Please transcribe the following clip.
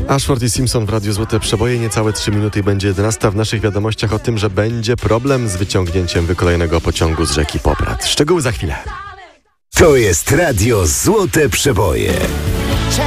Ashford i Simpson w Radiu Złote Przeboje. Niecałe 3 minuty i będzie 11. W naszych wiadomościach o tym, że będzie problem z wyciągnięciem wykolejnego pociągu z rzeki Poprad. Szczegóły za chwilę. To jest Radio Złote Przeboje.